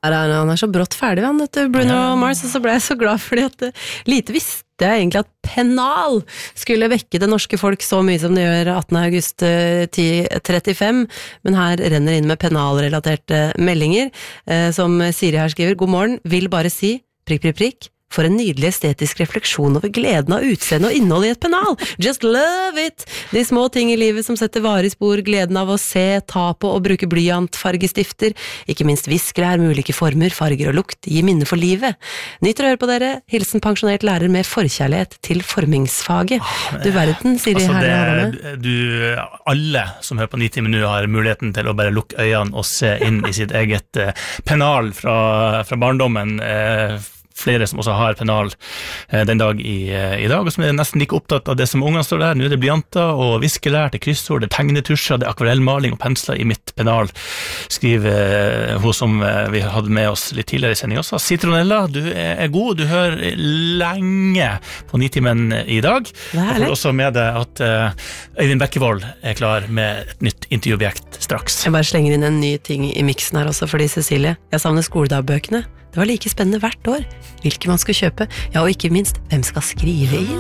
Han så brått ferdig, han, Bruno Mars, og så ble jeg så glad fordi at lite visste jeg egentlig at Pennal skulle vekke det norske folk så mye som det gjør 18. august 10:35, men her renner inn med Pennal-relaterte meldinger, som Siri her skriver: God morgen, vil bare si, prikk, prikk, prikk, for en nydelig estetisk refleksjon over gleden av utseende og innhold i et pennal. Just love it! De små ting i livet som setter varig spor, gleden av å se, ta på og bruke blyant, fargestifter, ikke minst viskelær med ulike former, farger og lukt, gir minne for livet. Nyter å høre på dere. Hilsen pensjonert lærer med forkjærlighet til formingsfaget. Du verden, Siri her. Alle som hører på 9 timer nå har muligheten til å bare lukke øynene og se inn i sitt eget pennal fra barndommen. Flere som også har pennal den dag i dag, og som er nesten like opptatt av det som ungene står der. Nå er det blyanter og viskelær til kryssord, det er tegnetusjer, det er akvarellmaling og pensler i mitt pennal, skriver hun som vi hadde med oss litt tidligere i sending også. Citronella, du er god, du hører lenge på 9-timen i dag. Jeg får også med deg at Øyvind Bekkevold er klar med et nytt intervjuobjekt straks. Jeg bare slenger inn en ny ting i miksen her også, fordi Cecilie, jeg savner skoledagbøkene. Det var like spennende hvert år, hvilke man skal kjøpe, ja, og ikke minst, hvem skal skrive inn?